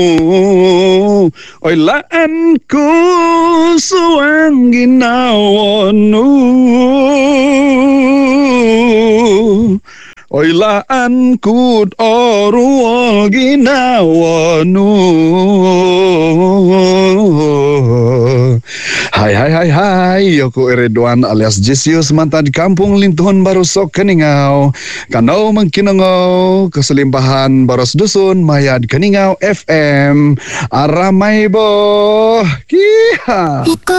Oy laan ko suang ginawa no. Oy laan kud oruol ginawa no. Hai, aku Ridwan alias Jesius mantan kampung Lintuhon Barusok Keningau. Kanau mengkinangau keselimpahan Baros Dusun Mayad Keningau FM. Aramai boh. Kiha.